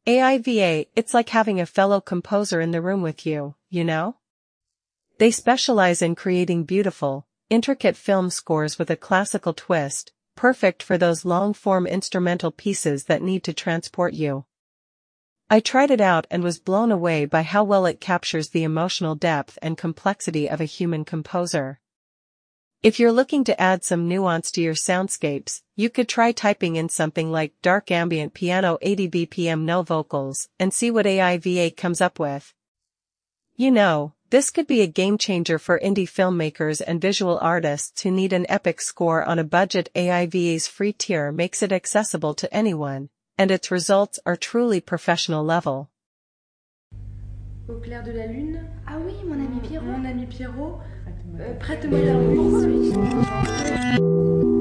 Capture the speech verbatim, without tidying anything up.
A I V A, it's like having a fellow composer in the room with you, you know? They specialize in creating beautiful, intricate film scores with a classical twist, perfect for those long-form instrumental pieces that need to transport you. I tried it out and was blown away by how well it captures the emotional depth and complexity of a human composer. If you're looking to add some nuance to your soundscapes, you could try typing in something like dark ambient piano eighty B P M no vocals and see what A I V A comes up with. You know, this could be a game changer for indie filmmakers and visual artists who need an epic score on a budget. A I V A's free tier makes it accessible to anyone, and its results are truly professional level. Au clair de la lune. Ah oui, mon ami Pierrot. Mon ami Pierrot. Euh, prête-moi la musique.